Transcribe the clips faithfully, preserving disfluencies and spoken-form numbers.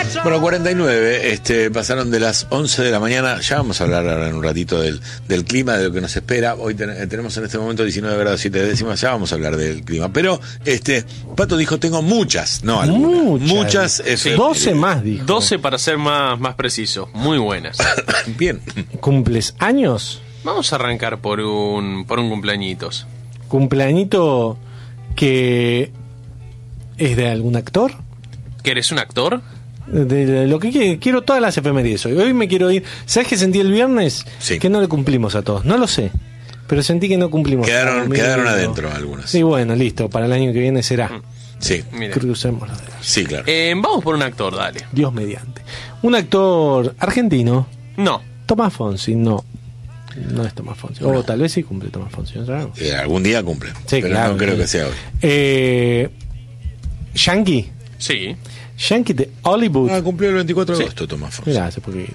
Bueno, cuarenta y nueve, este, pasaron de las once de la mañana. Ya vamos a hablar ahora en un ratito del, del clima, de lo que nos espera. Hoy ten, tenemos en este momento diecinueve grados siete décimas. Ya vamos a hablar del clima. Pero este Pato dijo: tengo muchas, no algunas. Muchas. Muchas sí, doce más, dijo. doce para ser más, más preciso. Muy buenas. Bien. ¿Cumples años? Vamos a arrancar por un, por un cumpleañitos. ¿Cumpleañito que es de algún actor? ¿Que eres un actor? De, de lo que quiero, quiero todas las efemérides hoy. Hoy me quiero ir. ¿Sabes qué sentí el viernes? Sí. Que no le cumplimos a todos. No lo sé. Pero sentí que no cumplimos. Quedaron, quedaron adentro algunas. Sí, bueno, listo. Para el año que viene será. Sí. Crucemos los dedos. Sí, claro. Eh, vamos por un actor, dale. Dios mediante. Un actor argentino. No. Tomás Fonsi, no. No es Tomás Fonsi. O no. Tal vez sí cumple Tomás Fonsi. ¿No sabemos? Eh, algún día cumple. Sí, pero claro, no creo sí. que sea hoy. Eh, Yankee. Sí. Yankee de Hollywood. Ah, cumplió el veinticuatro de agosto, sí. Tomás Fonsi. Mirá, hace poquito.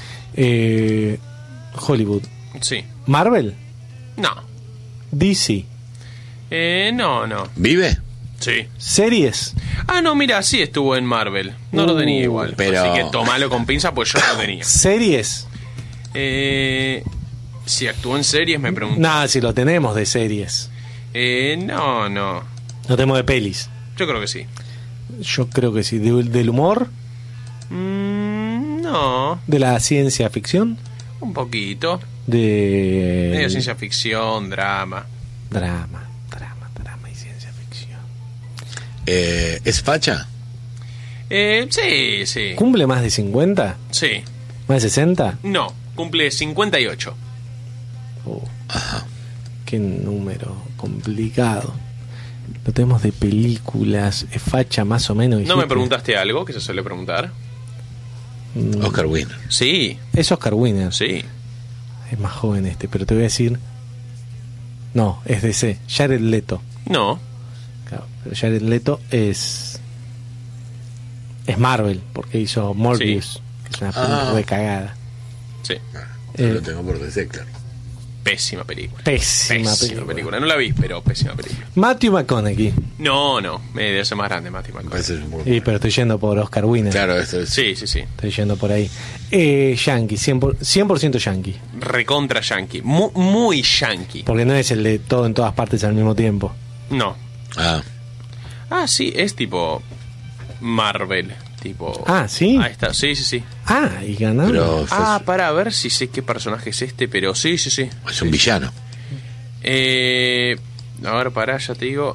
Eh, Hollywood. Sí. Marvel. No. D C. Eh, no, no. ¿Vive? Sí. Series. Ah, no, mira, sí estuvo en Marvel. No uh, lo tenía igual. Pero... Así que tomalo con pinza, pues yo no lo tenía. Series. Eh, si actuó en series, me pregunto. Nada, si lo tenemos de series. Eh, no, no. Lo tenemos de pelis. Yo creo que sí. Yo creo que sí. ¿De, ¿Del humor? Mm, no. ¿De la ciencia ficción? Un poquito. De... Medio ciencia ficción, drama. Drama, drama, drama y ciencia ficción. Eh, ¿Es facha? Eh, sí, sí. ¿Cumple más de cincuenta? Sí. ¿Más de sesenta? No, cumple cincuenta y ocho. Oh, ajá. Qué número complicado. Lo tenemos de películas, es facha más o menos. ¿No me preguntaste algo que se suele preguntar? Mm. Oscar Winner. Sí. Es Oscar Winner. Sí. Es más joven este, pero te voy a decir... No, es D C. Jared Leto. No. Claro, pero Jared Leto es... Es Marvel, porque hizo Morbius, sí. Que es una película ah. de cagada. Sí. Yo eh, lo tengo por D C, claro. Pésima película. Pésima, pésima película. película. No la vi, pero pésima película. Matthew McConaughey. No, no. Me debe ser más grande Matthew McConaughey. Sí, pero estoy yendo por Oscar Winner. Claro, esto es... Sí, sí, sí. Estoy yendo por ahí. Eh, Yankee, cien por ciento Yankee. Recontra Yankee. Muy, muy Yankee. Porque no es el de todo en todas partes al mismo tiempo. No. Ah. Ah, sí, es tipo Marvel. Tipo... Ah, ¿sí? Ahí está, sí, sí, sí. Ah, y ganaron. Ah, para ver si sé qué personaje es este, pero sí, sí, sí. Es sí, un villano. Sí. Eh, a ver, pará, ya te digo.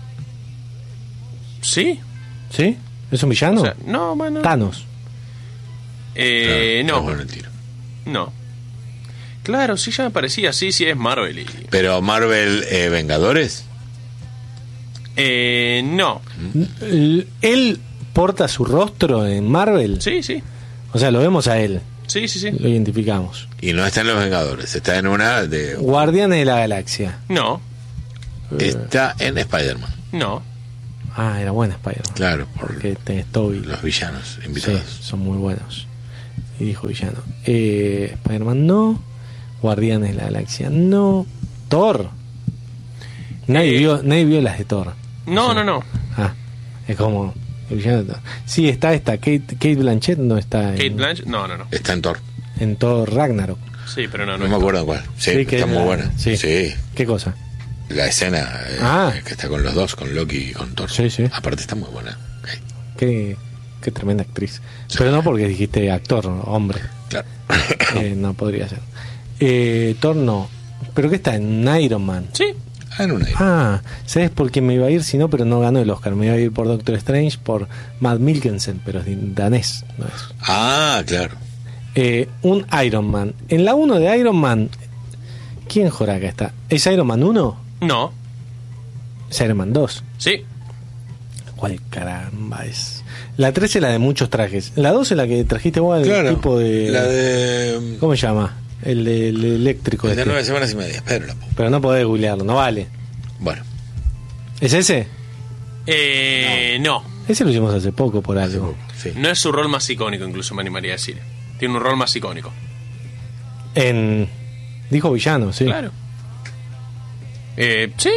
¿Sí? ¿Sí? ¿Es un villano? O sea, no, mano. Thanos. Eh, claro, no. Bueno el tiro. No. Claro, sí, ya me parecía, sí, sí, es Marvel. Y... Pero Marvel, eh, ¿Vengadores? Eh, no. ¿Él porta su rostro en Marvel? Sí, sí. O sea, lo vemos a él. Sí, sí, sí. Lo identificamos. Y no está en Los Vengadores, está en una de... Guardianes de la Galaxia. No. Está en Spider-Man. No. Ah, era buena Spider-Man. Claro, por porque tenés Toby. Los villanos invitados. Sí, son muy buenos. Y dijo villano. Eh, Spider-Man no. Guardianes de la Galaxia no. Thor. Nadie, eh, vio, nadie vio las de Thor. No, o sea, no, no. Ah, es como... El villano de Thor. Sí, está esta. Kate, Kate Blanchett no está. Kate en, Blanchett, no, no, no. Está en Thor. En Thor Ragnarok. Sí, pero no, no. No me acuerdo cuál. Sí, sí, está muy la, buena. Sí. sí. ¿Qué cosa? La escena eh, ah. que está con los dos, con Loki y con Thor. Sí, sí. Aparte está muy buena. Okay. Qué, qué tremenda actriz. Sí. Pero no porque dijiste actor, hombre. Claro. eh, no podría ser. Eh, Thor no. ¿Pero qué está? ¿En Iron Man? Sí. Ah, en un Iron. Ah, ¿sabes por qué me iba a ir? Si no, pero no ganó el Oscar. Me iba a ir por Doctor Strange, por Matt Mikkelsen, pero es danés. No es. Ah, claro. Eh, un Iron Man. En la uno de Iron Man, ¿quién joraca está? ¿Es Iron Man uno? No. ¿Es Iron Man dos? Sí. ¿Cuál caramba es? La tres es la de muchos trajes. La dos es la que trajiste vos, claro, el tipo de... La de... ¿Cómo se llama? El, el eléctrico. El de este. nueve semanas y media, pero la... Pero no podés googlearlo, no vale. Bueno. ¿Es ese? Eh, no. no. Ese lo hicimos hace poco por algo. Sí. No es su rol más icónico, incluso me animaría a decir. Tiene un rol más icónico. En... Dijo villano, sí. Claro. Eh, sí.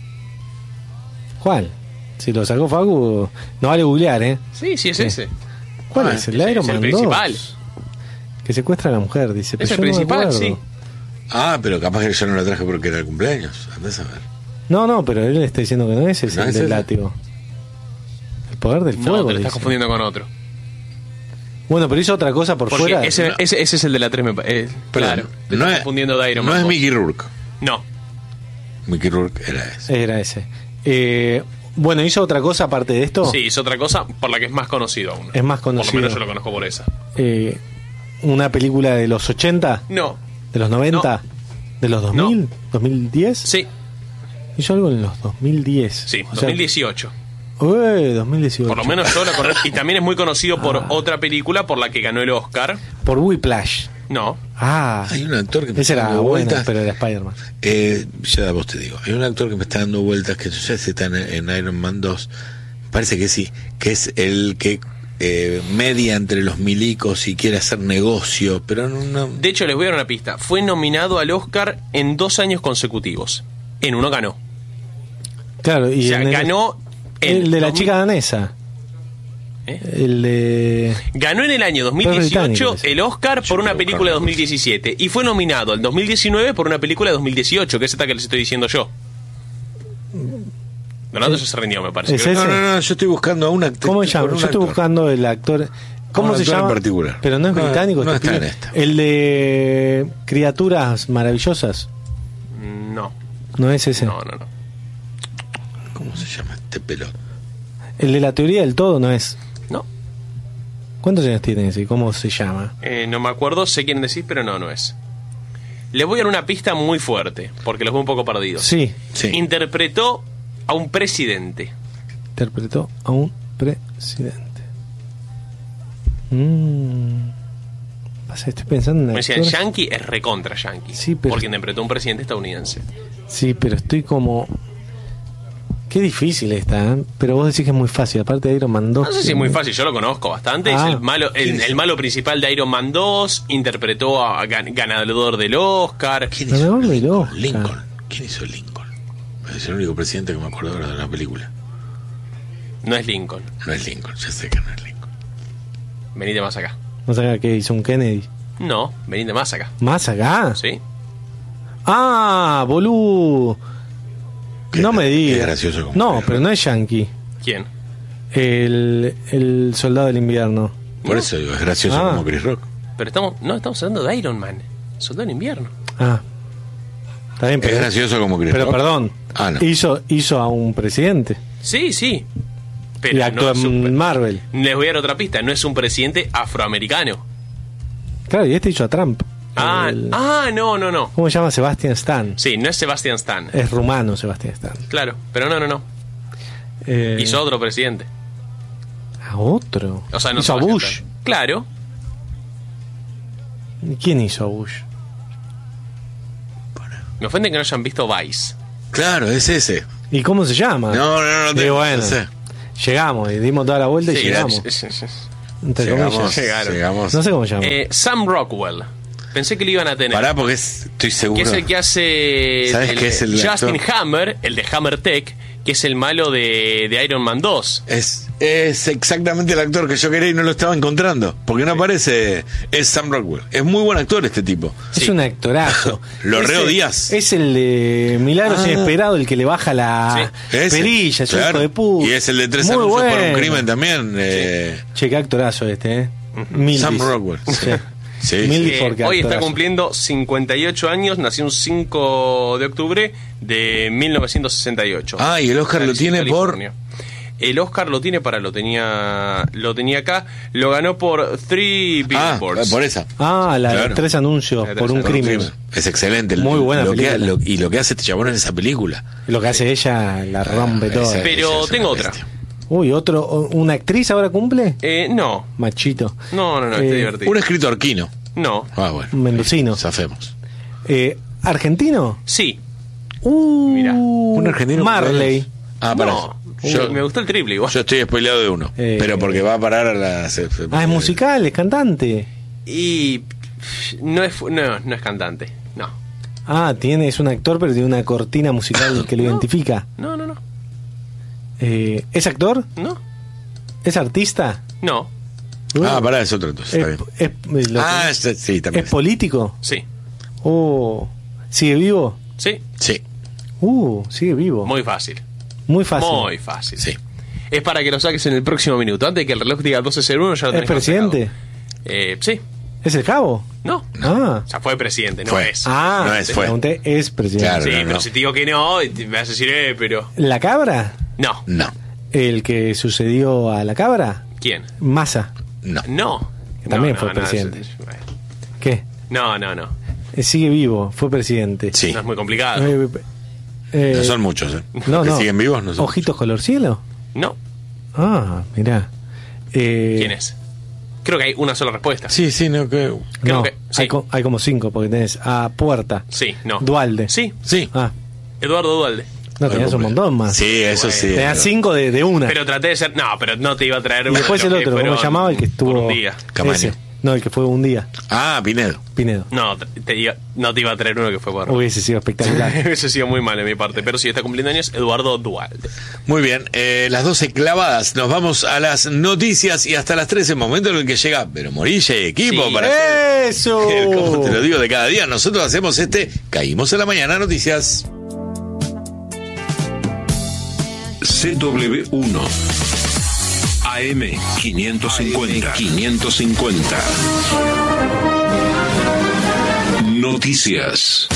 ¿Cuál? Si lo sacó Facu, no vale googlear, ¿eh? Sí, sí es sí. ese. ¿Cuál Ah, es? El de Iron es el Man dos. principal. Que secuestra a la mujer, dice. Es pero el yo no me principal, acuerdo. sí. Ah, pero capaz que yo no lo traje porque era el cumpleaños. Andás a ver. No, no, pero él está diciendo que no es ese ¿No el es del ese? látigo. El poder del No, fuego. te lo estás dice. confundiendo con otro. Bueno, pero hizo otra cosa por Porque fuera. ese, no. ese, ese es el de la tres. Me, pa- eh, claro. Te no estás es, confundiendo de Iron no Man. es dos. Mickey Rourke. No. Mickey Rourke era ese. Era ese. Eh, bueno, hizo otra cosa aparte de esto. Sí, es otra cosa por la que es más conocido aún. Es más Por lo conocido. menos yo lo conozco por esa. Eh, una película de los ochenta, No. de los noventa, de los dos mil, dos mil diez. Sí, Hizo algo en los dos mil diez. sí, O sea, dos mil dieciocho. ué, dos mil dieciocho. Por lo menos yo lo conozco. Y también es muy conocido por Ah. otra película por la que ganó el Oscar. Por Whiplash. No. Ah, Hay un actor que me ese está era dando bueno, vueltas. pero era Spider-Man. Eh, ya vos te digo. Hay un actor que me está dando vueltas que no sé si está en, en Iron Man dos. Parece que sí. Que es el que eh, media entre los milicos y quiere hacer negocio. Pero no. no- De hecho, les voy a dar una pista. Fue nominado al Oscar en dos años consecutivos. En uno ganó. Claro, y O sea, en el, ganó en el de la dos mil chica danesa. ¿Eh? El de. Ganó en el año dos mil Pero británico, dieciocho ese. el Oscar por Yo una puedo película de buscar dos mil diecisiete y fue nominado en dos mil diecinueve por una película de dos mil dieciocho, que es esta que les estoy diciendo yo. Donato ya se rindió, me parece. ¿Es Creo que- ese? No, no, no, yo estoy buscando a un actor. ¿Cómo se llama? por un Yo estoy actor. buscando el actor. ¿Cómo Un se actor en llama? particular. Pero no es No, británico. no este está en pibe. esta. El de Criaturas Maravillosas. No, No es ese. no, no, no. ¿Cómo se llama este pelot? El de la teoría del todo no es. No, ¿Cuántos años tiene ese? ¿Cómo se llama? Eh, no me acuerdo, sé quién decís, pero no, no es. Les voy a dar una pista muy fuerte, porque los veo un poco perdidos. Sí, Sí. Interpretó a un presidente. interpretó a un presidente. Mm. Pasa, estoy pensando en Me decían, actores. Yankee es recontra Yankee. Sí, pero- Porque interpretó a un presidente estadounidense. Sí, pero estoy como. Qué difícil está, ¿eh? Pero vos decís que es muy fácil. Aparte de Iron Man dos. No sé si es muy fácil, yo lo conozco bastante. Ah. Es el malo, el, el malo principal de Iron Man dos. Interpretó a gan- ganador del Oscar. ¿Quién Pero hizo no me Lincoln? lo- Lincoln. ¿Quién hizo Lincoln? Es el único presidente que me acuerdo ahora de la película. No es Lincoln. No es Lincoln, ya sé que no es Lincoln. Venite más acá. No sabía que hizo un Kennedy. No, venite más acá. ¿Más acá? ¿Sí? Ah, boludo. Qué No me gra- qué digas. gracioso como No, Chris pero Rock. no es Yankee. ¿Quién? El, el soldado del invierno. Por eso digo, es gracioso Ah. como Chris Rock. Pero estamos, no, estamos hablando de Iron Man. Soldado en invierno. Ah. Está bien, Es pero. gracioso como Chris Pero Rock. perdón. Ah, no. Hizo, hizo a un presidente. Sí, sí. Pero y actuó no es un- en Marvel. Les voy a dar otra pista. No es un presidente afroamericano. Claro, y este hizo a Trump. Ah, El- ah, no, no, no. ¿Cómo se llama? Sebastian Stan. Sí, no es Sebastian Stan. Es rumano Sebastian Stan. Claro, pero no, no, no. Eh, Hizo otro presidente. a otro. O sea, no hizo a Sebastian Bush. Stan. Claro. ¿Quién hizo a Bush? Me ofende que no hayan visto Vice. Claro, es ese. ¿Y cómo se llama? No, no, no, no Y te- bueno, no sé. llegamos y dimos toda la vuelta y Sí, llegamos. es- es- es- Entre Llegamos, comillas. Llegaron. llegamos. No sé cómo se llama. Eh, Sam Rockwell. Pensé que lo iban a tener. Pará, porque es- estoy seguro. Que es el que hace. ¿Sabes qué es el Justin actor? Hammer, el de Hammer Tech, que es el malo de, de Iron Man dos. Es, es exactamente el actor que yo quería y no lo estaba encontrando. Porque no aparece. Es Sam Rockwell. Es muy buen actor este tipo. Es sí. un actorazo. Lo Ese- reodias. Es el de Milagros Ah. Inesperado, el que le baja la Ese, perilla, es un claro. hijo de puta. Y es el de tres Muy anuncios por un bueno. crimen también. eh, Che, qué actorazo este, ¿eh? Mildis. Sam Rockwell. Sí. Sí, Mil- sí. Eh, porque hoy está actorazo. cumpliendo cincuenta y ocho años, nació un cinco de octubre de mil novecientos sesenta y ocho. Ah, y el Oscar lo Nació en tiene por- California. El Oscar lo tiene para, lo tenía lo tenía acá, lo ganó por Three Ah, Billboards. por esa. Ah, la de Claro. tres anuncios La de por tres un anuncios. crimen. Es excelente. Muy buena lo que, película. lo- y lo que hace este chabón en esa película. Lo que hace ella la rompe Ah, todo. esa- Pero esa es tengo una otra. bestia. Uy, otro, ¿una actriz ahora cumple? Eh, no, Machito. no, no, no, Eh, está divertido. Un escritor quino. No, Ah, bueno. Un mendocino. Zafemos. Eh, ¿Argentino? sí. Uh, Mirá. Un argentino. Marley. Ah, para. No, yo, me gustó el triple igual. yo estoy spoileado de uno. Eh, pero porque va a parar a la. se- se- Ah, es musical, es cantante. Y pff, no es fu- no, no es cantante. No. Ah, tiene, es un actor, pero tiene una cortina musical que lo No. identifica. No, no, no. Eh, ¿Es actor? No. ¿Es artista? No. Ah, pará, es otro entonces. ¿Es, Está bien. es- lo- Ah, es- sí, también. ¿es político? Sí. Oh, ¿sigue vivo? Sí. Sí, Uh, sigue vivo. Muy fácil. Muy fácil. Muy fácil. sí. Es para que lo saques en el próximo minuto. Antes de que el reloj diga doce cero uno, ya lo ¿Es tenés más presidente? sacado. Eh, sí. ¿Es el cabo? No. Ah. O sea, fue presidente, no Fue. es. Ah, No es, te fue. pregunté, es presidente. Claro. Sí, no, pero no. si te digo que no, me vas a decir, eh, pero. ¿La cabra? No. No, ¿El que sucedió a la cabra? ¿Quién? Massa. no. No. Que también No, fue no, no, presidente. es- es- ¿Qué? No, no, no. Eh, sigue vivo, fue presidente. Sí, No es muy complicado. Eh, eh, no son muchos, ¿eh? no, Los que no. siguen vivos no son ¿Ojitos color cielo? No. Ah, mirá. Eh, ¿Quién es? Creo que hay una sola respuesta. muchos. Sí, sí, no, que... Creo No, que- sí. hay, co- hay como cinco, porque tenés a Puerta, Sí, no. Dualde. Sí, Sí. Ah, Eduardo Dualde. no, tenías un montón más. Sí, eso sí. Tenías cinco de, de una. Pero traté de ser. No, pero no te iba a traer y uno después de el los que otro, ¿cómo fueron se llamaba? El que estuvo. por un día. Camaño. Ese. No, el que fue un día. Ah, Pinedo. Pinedo. No, te- te iba- no te iba a traer uno que fue por. Hubiese sido espectacular. Hubiese sido muy mal de mi parte. Pero sí, está cumpliendo años Eduardo Dualde. Muy bien, eh, las doce clavadas. Nos vamos a las noticias y hasta las trece, momento en el que llega Pero Morilla y equipo Sí. para hacer ¡Eso! el, como te lo digo, de cada día. Nosotros hacemos este Caímos en la Mañana Noticias. C W uno A M quinientos cincuenta quinientos cincuenta Noticias.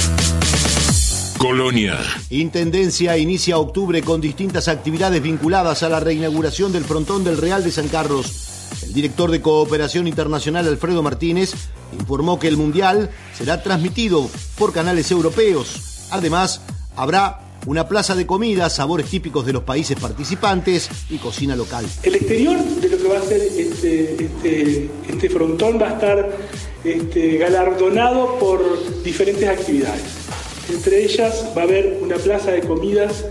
Colonia. Intendencia inicia octubre con distintas actividades vinculadas a la reinauguración del frontón del Real de San Carlos. El director de Cooperación Internacional, Alfredo Martínez, informó que el Mundial será transmitido por canales europeos. Además, habrá una plaza de comida, sabores típicos de los países participantes y cocina local. El exterior de lo que va a ser este, este, este frontón va a estar este, galardonado por diferentes actividades. Entre ellas va a haber una plaza de comidas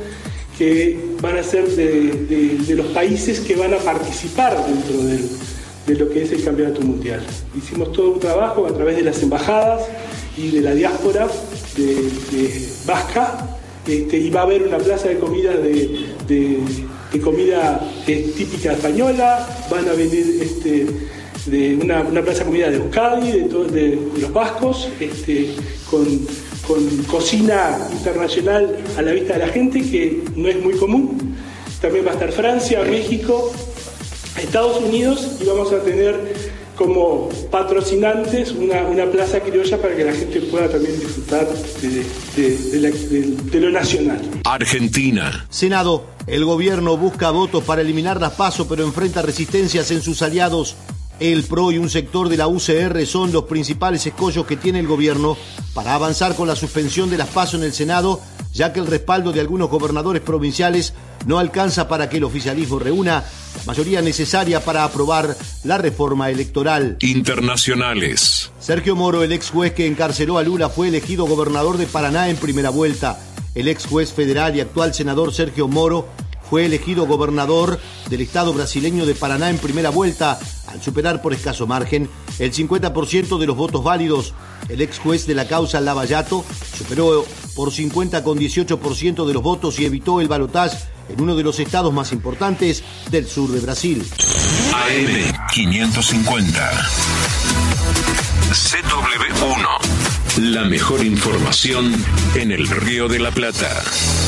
que van a ser de, de, de los países que van a participar dentro del, de lo que es el Campeonato Mundial. Hicimos todo un trabajo a través de las embajadas y de la diáspora de, de vasca. Este, y va a haber una plaza de comida de, de, de comida eh, típica española, van a venir este, de una, una plaza de comida de Euskadi, de, to, de, de los vascos, este, con, con cocina internacional a la vista de la gente, que no es muy común. También va a estar Francia, México, Estados Unidos, y vamos a tener como patrocinantes una, una plaza criolla para que la gente pueda también disfrutar de, de, de, la, de, de lo nacional. Argentina. Senado, el gobierno busca votos para eliminar las PASO, pero enfrenta resistencias en sus aliados. El P R O y un sector de la U C R son los principales escollos que tiene el gobierno para avanzar con la suspensión de las PASO en el Senado, ya que el respaldo de algunos gobernadores provinciales no alcanza para que el oficialismo reúna la mayoría necesaria para aprobar la reforma electoral. Internacionales. Sergio Moro, el ex juez que encarceló a Lula, fue elegido gobernador de Paraná en primera vuelta. El ex juez federal y actual senador Sergio Moro fue elegido gobernador del estado brasileño de Paraná en primera vuelta, al superar por escaso margen el cincuenta por ciento de los votos válidos. El ex juez de la causa Lavallato superó por cincuenta coma dieciocho por ciento de los votos y evitó el balotaje en uno de los estados más importantes del sur de Brasil. A M quinientos cincuenta C W uno La mejor información en el Río de la Plata.